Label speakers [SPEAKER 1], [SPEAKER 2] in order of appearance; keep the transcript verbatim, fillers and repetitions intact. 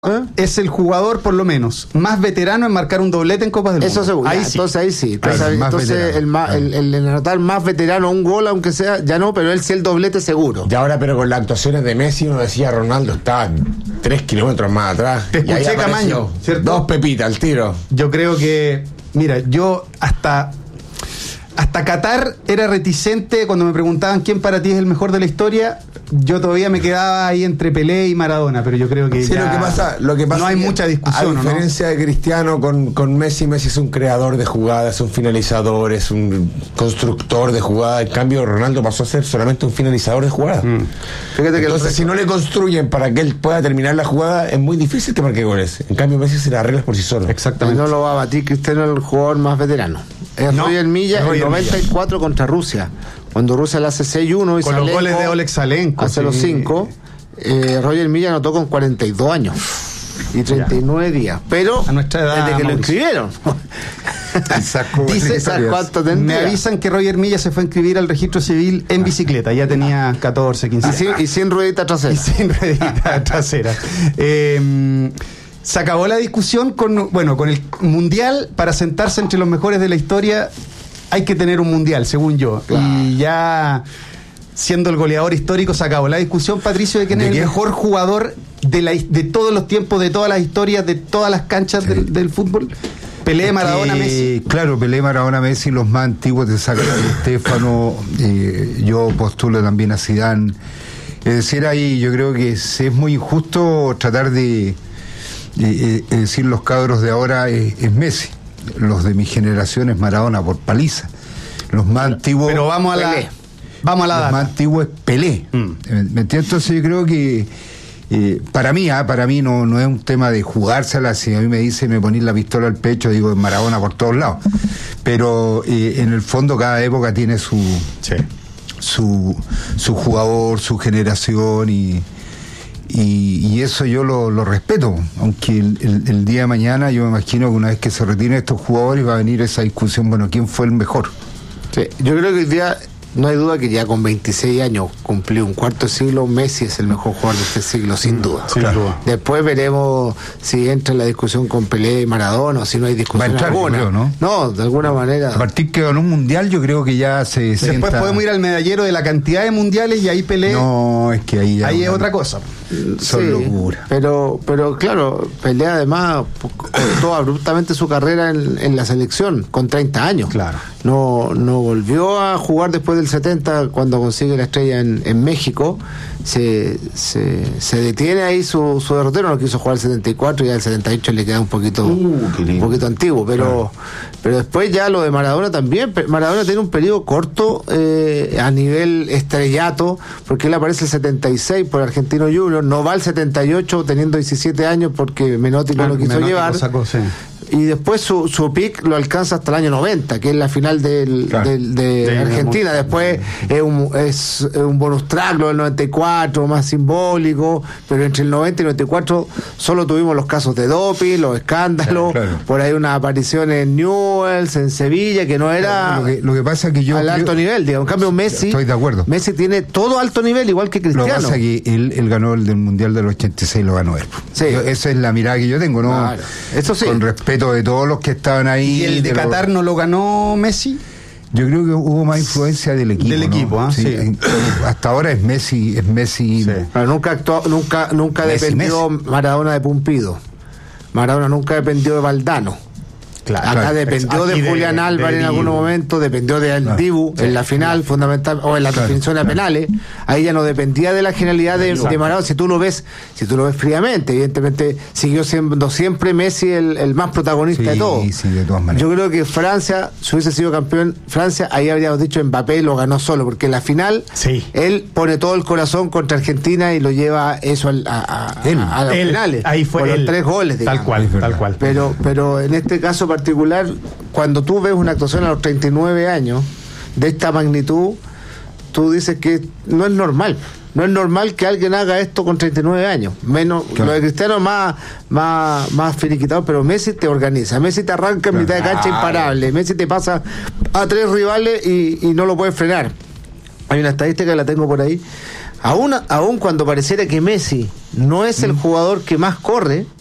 [SPEAKER 1] ¿Eh?
[SPEAKER 2] Es el jugador, por lo menos, más veterano en marcar un doblete en Copas del
[SPEAKER 1] Eso
[SPEAKER 2] Mundo.
[SPEAKER 1] seguro.
[SPEAKER 2] Ahí
[SPEAKER 1] Ya,
[SPEAKER 2] sí.
[SPEAKER 1] Entonces ahí sí. Entonces,
[SPEAKER 3] Ahí, más
[SPEAKER 1] entonces
[SPEAKER 3] veterano.
[SPEAKER 1] el, más, el, el, el anotar más veterano un gol, aunque sea, ya no, pero él sí el doblete seguro.
[SPEAKER 3] Y ahora, pero con las actuaciones de Messi, uno decía Ronaldo estaba tres kilómetros más atrás.
[SPEAKER 2] Te
[SPEAKER 3] Y ahí
[SPEAKER 2] escuché,
[SPEAKER 3] apareció
[SPEAKER 2] Camaño, ¿cierto?
[SPEAKER 3] Dos pepitas al tiro.
[SPEAKER 2] Yo creo que, mira, yo hasta hasta Qatar era reticente cuando me preguntaban quién para ti es el mejor de la historia. Yo todavía me quedaba ahí entre Pelé y Maradona, pero yo creo que
[SPEAKER 3] Sí,
[SPEAKER 2] ya
[SPEAKER 3] lo que pasa, lo que pasa
[SPEAKER 2] no hay
[SPEAKER 3] es que,
[SPEAKER 2] mucha discusión,
[SPEAKER 3] a
[SPEAKER 2] ¿no?
[SPEAKER 3] diferencia de Cristiano con, con Messi, Messi es un creador de jugadas, un finalizador, es un constructor de jugadas. En cambio, Ronaldo pasó a ser solamente un finalizador de jugadas.
[SPEAKER 2] Mm.
[SPEAKER 1] Fíjate que
[SPEAKER 3] Entonces,
[SPEAKER 1] el,
[SPEAKER 3] si no le construyen para que él pueda terminar la jugada, es muy difícil que marque goles. En cambio, Messi se la arregla por sí solo.
[SPEAKER 2] Exactamente.
[SPEAKER 1] no lo va a batir Cristiano, el jugador más veterano. Es
[SPEAKER 2] No,
[SPEAKER 1] Roger Milla en
[SPEAKER 2] Roger
[SPEAKER 1] noventa y cuatro contra Rusia. Cuando Rusia le hace seis uno y
[SPEAKER 2] Con los
[SPEAKER 1] Salenko
[SPEAKER 2] goles de Oleg Salenko,
[SPEAKER 1] hace
[SPEAKER 2] sí.
[SPEAKER 1] los cinco. Eh, Roger Milla anotó con cuarenta y dos años y treinta y nueve días. Pero
[SPEAKER 2] A nuestra edad,
[SPEAKER 1] desde que lo
[SPEAKER 2] Mauricio.
[SPEAKER 1] inscribieron.
[SPEAKER 3] Sacó
[SPEAKER 2] Dice-
[SPEAKER 1] ¿Sabes cuánto
[SPEAKER 2] Me
[SPEAKER 1] tendría?
[SPEAKER 2] avisan que Roger Milla se fue a inscribir al registro civil en bicicleta. Ya tenía catorce, quince
[SPEAKER 1] Y sin, y sin ruedita trasera.
[SPEAKER 2] y sin ruedita trasera. Eh, se acabó la discusión con, bueno, con el mundial. Para sentarse entre los mejores de la historia hay que tener un mundial, según yo.
[SPEAKER 1] Claro.
[SPEAKER 2] Y ya siendo el goleador histórico se acabó la discusión, Patricio, de quién
[SPEAKER 3] ¿De
[SPEAKER 2] es el
[SPEAKER 3] quién?
[SPEAKER 2] mejor jugador de, la, de todos los tiempos, de todas las historias, de todas las canchas del, del fútbol. Pelé, Maradona,
[SPEAKER 4] Eh,
[SPEAKER 2] Messi.
[SPEAKER 4] Claro, Pelé, Maradona, Messi, los más antiguos te sacan a Di Stéfano, eh, yo postulo también a Zidane. Es decir, ahí yo creo que es, es muy injusto tratar de eh, eh, decir los cabros de ahora es, es Messi, los de mi generación es Maradona por paliza, los más antiguos.
[SPEAKER 2] Pero vamos a la,
[SPEAKER 1] Pelé.
[SPEAKER 2] vamos a la
[SPEAKER 4] Los
[SPEAKER 2] data.
[SPEAKER 4] más antiguos es Pelé.
[SPEAKER 2] Mm.
[SPEAKER 4] ¿Me entiendes? Entonces yo creo que eh, para mí, ah, para mí no, no es un tema de jugársela. Si a mí me dice me ponís la pistola al pecho, digo Maradona por todos lados. Pero eh, en el fondo cada época tiene su
[SPEAKER 2] Sí.
[SPEAKER 4] su, su jugador, su generación y, y, y eso yo lo, lo respeto, aunque el, el, el día de mañana yo me imagino que una vez que se retiren estos jugadores va a venir esa discusión, bueno, ¿quién fue el mejor?
[SPEAKER 1] Sí, yo creo que hoy día no hay duda que ya con veintiséis años cumplió un cuarto de siglo, Messi es el mejor jugador de este siglo, sin duda.
[SPEAKER 2] Sin duda.
[SPEAKER 1] Después veremos si entra en la discusión con Pelé y Maradona o si no hay discusión
[SPEAKER 4] Va a entrar,
[SPEAKER 1] alguna.
[SPEAKER 4] yo creo, ¿no?
[SPEAKER 1] No, de alguna manera.
[SPEAKER 4] A partir que ganó un mundial yo creo que ya se
[SPEAKER 2] Después
[SPEAKER 4] sienta...
[SPEAKER 2] podemos ir al medallero de la cantidad de mundiales y ahí Pelé.
[SPEAKER 4] No, es que ahí ya...
[SPEAKER 2] ahí es otra cosa.
[SPEAKER 4] Son
[SPEAKER 1] Sí,
[SPEAKER 4] locuras.
[SPEAKER 1] Pero, pero claro, Pelé además cortó abruptamente su carrera en, en la selección con treinta años.
[SPEAKER 2] Claro.
[SPEAKER 1] No, no volvió a jugar después del setenta cuando consigue la estrella en, en México. Se, se, se detiene ahí su, su derrotero, no quiso jugar el setenta y cuatro y ya el setenta y ocho le queda un poquito,
[SPEAKER 4] Uh, qué
[SPEAKER 1] un
[SPEAKER 4] lindo.
[SPEAKER 1] poquito antiguo, pero, pero después ya lo de Maradona también. Pe- Maradona tiene un periodo corto eh, a nivel estrellato, porque él aparece el setenta y seis por Argentino Junior, no va al setenta y ocho teniendo diecisiete años porque Menotti no lo quiso
[SPEAKER 2] Menotti
[SPEAKER 1] llevar.
[SPEAKER 2] lo sacó, sí.
[SPEAKER 1] Y después su, su pick lo alcanza hasta el año noventa, que es la final del,
[SPEAKER 4] Claro.
[SPEAKER 1] del- de
[SPEAKER 2] De-
[SPEAKER 1] Argentina. Después es un, es un bonus track, lo del noventa y cuatro, más simbólico, pero entre el noventa y el noventa y cuatro solo tuvimos los casos de doping, los escándalos,
[SPEAKER 4] Claro, claro.
[SPEAKER 1] por ahí una aparición en Newell's, en Sevilla, que no era
[SPEAKER 4] Lo que, lo que pasa es que yo...
[SPEAKER 1] al
[SPEAKER 4] creo-
[SPEAKER 1] alto nivel, digamos. En cambio, Messi,
[SPEAKER 4] Estoy de acuerdo.
[SPEAKER 1] Messi tiene todo alto nivel, igual que
[SPEAKER 4] Lo que
[SPEAKER 1] Cristiano.
[SPEAKER 4] pasa es que él, él ganó el del Mundial del ochenta y seis, lo ganó él.
[SPEAKER 1] Sí.
[SPEAKER 4] Yo- esa es la mirada que yo tengo, ¿no?
[SPEAKER 1] Claro. Eso sí.
[SPEAKER 4] Con respeto de todos los que estaban ahí.
[SPEAKER 2] ¿Y el de
[SPEAKER 4] los-
[SPEAKER 2] Qatar no lo ganó Messi?
[SPEAKER 4] Yo creo que hubo más influencia del equipo.
[SPEAKER 2] Del
[SPEAKER 4] ¿no?
[SPEAKER 2] equipo, ¿ah? Sí.
[SPEAKER 4] en- Hasta ahora es Messi, es Messi.
[SPEAKER 2] Sí.
[SPEAKER 1] Pero nunca actuó, nunca, nunca
[SPEAKER 4] Messi,
[SPEAKER 1] dependió Maradona de Pumpido. Maradona nunca dependió de Valdano.
[SPEAKER 2] Claro.
[SPEAKER 1] Acá
[SPEAKER 4] claro.
[SPEAKER 1] dependió
[SPEAKER 2] Aquí
[SPEAKER 1] de Julián
[SPEAKER 2] de-
[SPEAKER 1] Álvarez
[SPEAKER 2] de
[SPEAKER 1] en algún
[SPEAKER 2] Dibu.
[SPEAKER 1] momento, dependió de El
[SPEAKER 4] Claro.
[SPEAKER 1] Dibu en la final, fundamental, o en la
[SPEAKER 4] Claro,
[SPEAKER 1] definición de
[SPEAKER 4] claro.
[SPEAKER 1] penales. Ahí ya no dependía de la genialidad de, de Maradona. Si tú lo ves, si tú lo ves fríamente, evidentemente siguió siendo siempre Messi el, el más protagonista
[SPEAKER 4] Sí,
[SPEAKER 1] de todo.
[SPEAKER 4] sí, de todas maneras.
[SPEAKER 1] Yo creo que Francia, si hubiese sido campeón, Francia, ahí habríamos dicho Mbappé lo ganó solo, porque en la final
[SPEAKER 2] Sí.
[SPEAKER 1] él pone todo el corazón contra Argentina y lo lleva eso al- a, a,
[SPEAKER 4] Él.
[SPEAKER 1] a- a los
[SPEAKER 2] Él,
[SPEAKER 1] penales.
[SPEAKER 2] ahí fue
[SPEAKER 1] con los
[SPEAKER 2] él.
[SPEAKER 1] tres goles, digamos.
[SPEAKER 2] Tal cual,
[SPEAKER 4] Es verdad.
[SPEAKER 2] tal cual.
[SPEAKER 1] Pero, pero en este caso particular, cuando tú ves una actuación a los treinta y nueve años de esta magnitud, tú dices que no es normal. No es normal que alguien haga esto con treinta y nueve años. Menos
[SPEAKER 4] Claro.
[SPEAKER 1] lo de Cristiano más, más, más finiquitado, pero Messi te organiza. Messi te arranca en mitad de cancha imparable. Messi te pasa a tres rivales y, y no lo puedes frenar. Hay una estadística que la tengo por ahí. Aún, aún cuando pareciera que Messi no es el jugador que más corre,